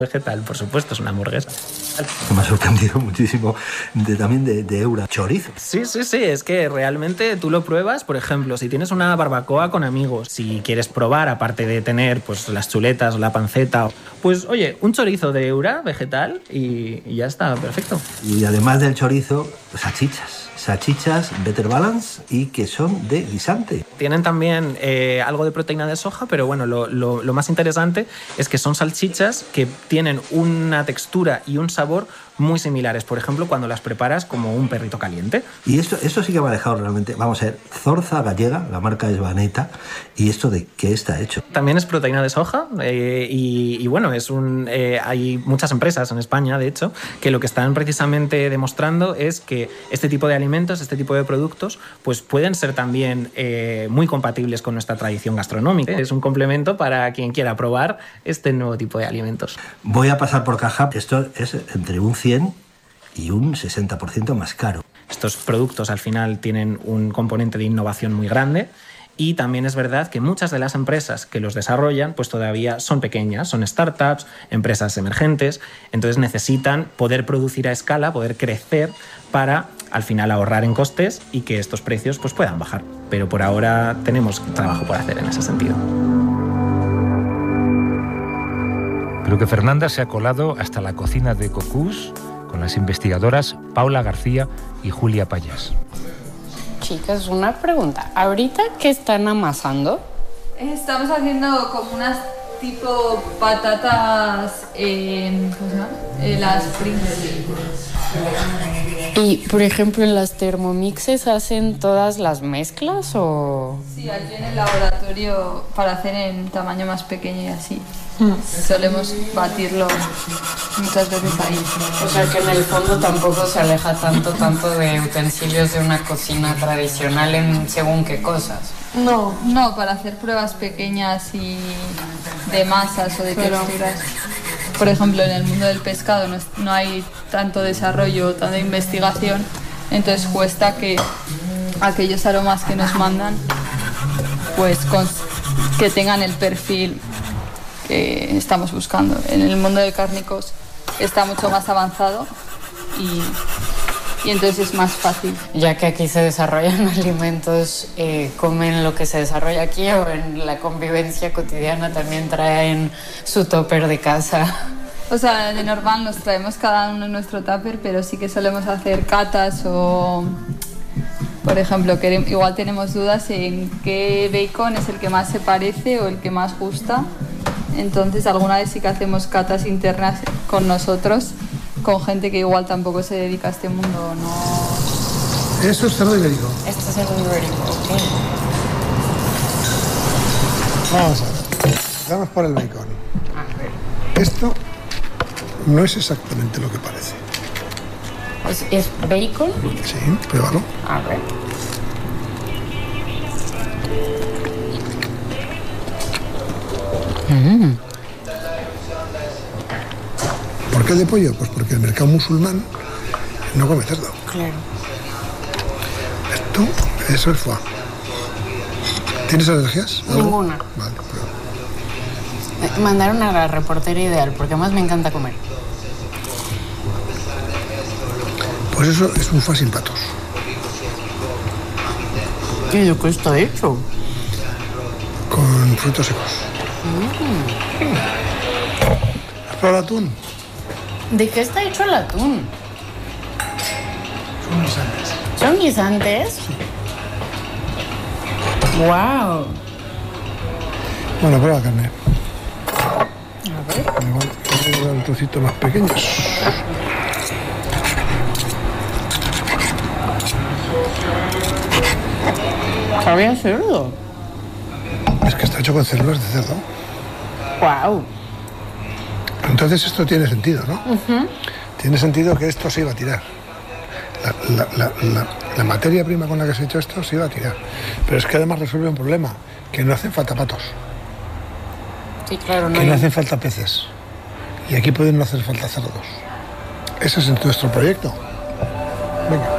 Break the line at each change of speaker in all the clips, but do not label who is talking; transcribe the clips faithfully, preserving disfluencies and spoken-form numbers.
vegetal, por supuesto, es una hamburguesa.
Me ha sorprendido muchísimo de, también de, de Eura. Chorizo.
Sí, sí, sí, es que realmente tú lo pruebas, por ejemplo, si tienes una barbacoa con amigos, si quieres probar, aparte de tener pues las chuletas, la panceta, pues oye, un chorizo de Eura vegetal y, y ya está, perfecto.
Y además del chorizo, salchichas. Salchichas Better Balance y que son de guisante.
Tienen también eh, algo de proteína de soja, pero bueno, lo, lo, lo más interesante es que son salchichas que tienen una textura y un sabor muy similares, por ejemplo, cuando las preparas como un perrito caliente.
Y esto, esto sí que me ha dejado realmente, vamos a ver, Zorza gallega, la marca es Vaneta, ¿y esto de qué está hecho?
También es proteína de soja eh, y, y bueno, es un, eh, hay muchas empresas en España, de hecho, que lo que están precisamente demostrando es que este tipo de alimentos, este tipo de productos, pues pueden ser también eh, muy compatibles con nuestra tradición gastronómica. Es un complemento para quien quiera probar este nuevo tipo de alimentos.
Voy a pasar por caja, esto es entre un cien y un sesenta por ciento más caro.
Estos productos al final tienen un componente de innovación muy grande y también es verdad que muchas de las empresas que los desarrollan pues todavía son pequeñas, son startups, empresas emergentes, entonces necesitan poder producir a escala, poder crecer para al final ahorrar en costes y que estos precios pues puedan bajar. Pero por ahora tenemos trabajo por hacer en ese sentido.
Creo que Fernanda se ha colado hasta la cocina de Cocús con las investigadoras Paula García y Julia Payas.
Chicas, una pregunta. ¿Ahorita qué están amasando?
Estamos haciendo como unas tipo patatas, eh, ¿cómo se llama? Eh, las Pringles.
Y, por ejemplo, ¿en las Thermomixes hacen todas las mezclas o...?
Sí, aquí en el laboratorio para hacer en tamaño más pequeño y así. Mm. Solemos batirlo muchas veces ahí.
O sea que en el fondo tampoco se aleja tanto, tanto de utensilios de una cocina tradicional en según qué cosas.
No, no, para hacer pruebas pequeñas y de masas o de Pero... texturas. Por ejemplo, en el mundo del pescado no, es, no hay tanto desarrollo, tanta investigación, entonces cuesta que aquellos aromas que nos mandan pues con, que tengan el perfil que estamos buscando. En el mundo de cárnicos está mucho más avanzado y, y entonces es más fácil.
Ya que aquí se desarrollan alimentos, eh, ¿comen lo que se desarrolla aquí o en la convivencia cotidiana también traen su tupper de casa?
O sea, de normal nos traemos cada uno nuestro tupper, pero sí que solemos hacer catas o... Por ejemplo, queremos, igual tenemos dudas en qué bacon es el que más se parece o el que más gusta. Entonces, alguna vez sí que hacemos catas internas con nosotros, con gente que igual tampoco se dedica a este mundo, ¿no?
Eso es cerdo ibérico.
Esto es cerdo ibérico, ok.
Vamos a ver. Vamos por el bacon. Esto no es exactamente lo que parece.
¿Es, es bacon?
Sí, pruébalo.
A ver. Mm.
¿Por qué de pollo? Pues porque el mercado musulmán no come cerdo.
Claro.
Esto, eso es foie. ¿Tienes alergias? ¿Algo?
Ninguna.
Vale, prueba.
Me mandaron a la reportera ideal, porque además me encanta comer.
Pues eso es un foie sin patos.
¿Y de qué está hecho?
Con frutos secos.
Mm.
¿Has probado el atún?
¿De qué está hecho el atún?
Son guisantes.
¿Son guisantes?
Sí.
¡Wow!
Bueno, prueba la carne.
A ver.
Me voy a dar un trocito más pequeño.
¿Sabía cerdo?
Es que está hecho con células de cerdo.
¡Wow!
Entonces esto tiene sentido, ¿no?
Uh-huh.
Tiene sentido que esto se iba a tirar. La, la, la, la, la materia prima con la que se ha hecho esto se iba a tirar. Pero es que además resuelve un problema, que no hacen falta patos.
Sí, claro, no.
Que no hacen falta peces. Y aquí pueden no hacer falta cerdos. Ese es nuestro proyecto. Venga.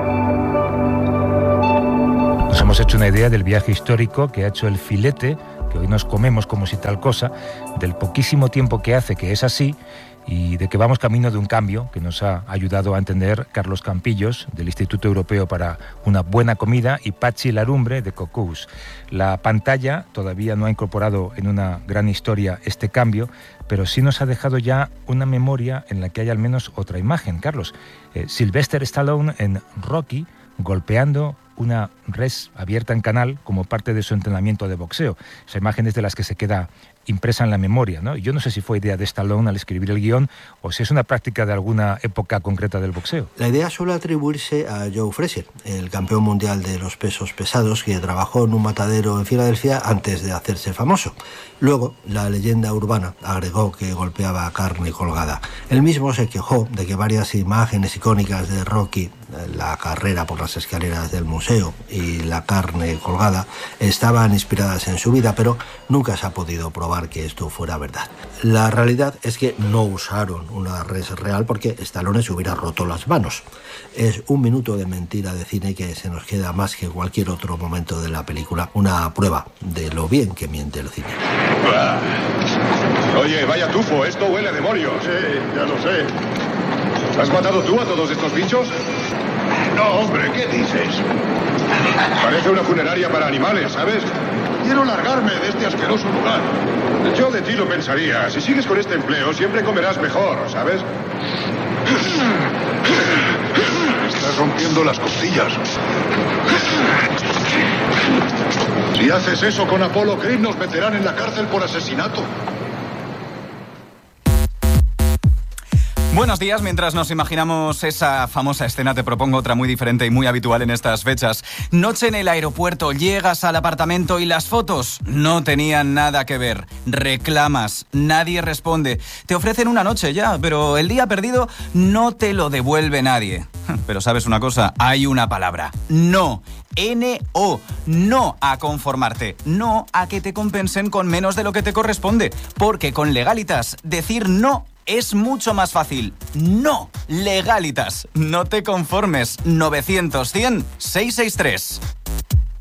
Nos hemos hecho una idea del viaje histórico que ha hecho el filete, que que hoy nos comemos como si tal cosa, del poquísimo tiempo que hace que es así y de que vamos camino de un cambio que nos ha ayudado a entender Carlos Campillos, del Instituto Europeo para una Buena Comida, y Patxi Larumbre, de Cocús. La pantalla todavía no ha incorporado en una gran historia este cambio, pero sí nos ha dejado ya una memoria en la que hay al menos otra imagen. Carlos, eh, Sylvester Stallone en Rocky golpeando una res abierta en canal como parte de su entrenamiento de boxeo. Esa imagen es de las que se queda impresa en la memoria, ¿no? Yo no sé si fue idea de Stallone al escribir el guión o si es una práctica de alguna época concreta del boxeo.
La idea suele atribuirse a Joe Frazier, el campeón mundial de los pesos pesados que trabajó en un matadero en Filadelfia antes de hacerse famoso. Luego, la leyenda urbana agregó que golpeaba carne colgada. Él mismo se quejó de que varias imágenes icónicas de Rocky, la carrera por las escaleras del museo y la carne colgada, estaban inspiradas en su vida, pero nunca se ha podido probar que esto fuera verdad. La realidad es que no usaron una res real porque Stallone se hubiera roto las manos. Es un minuto de mentira de cine que se nos queda más que cualquier otro momento de la película, una prueba de lo bien que miente el cine.
Ah. Oye, vaya tufo, esto huele a demonio.
Sí, ya lo sé.
¿Has matado tú a todos estos bichos?
No, hombre, ¿qué dices?
Parece una funeraria para animales, ¿sabes?
Quiero largarme de este asqueroso lugar.
Yo de ti lo pensaría. Si sigues con este empleo, siempre comerás mejor, ¿sabes?
Me estás rompiendo las costillas. Si haces eso con Apollo Creed, nos meterán en la cárcel por asesinato.
Buenos días, mientras nos imaginamos esa famosa escena te propongo otra muy diferente y muy habitual en estas fechas. Noche en el aeropuerto, llegas al apartamento y las fotos no tenían nada que ver. Reclamas, nadie responde. Te ofrecen una noche ya, pero el día perdido no te lo devuelve nadie. Pero ¿sabes una cosa? Hay una palabra, no. N O, no a conformarte, no a que te compensen con menos de lo que te corresponde, porque con Legalitas decir no es mucho más fácil. No, Legalitas, no te conformes. novecientos, cien, seiscientos sesenta y tres.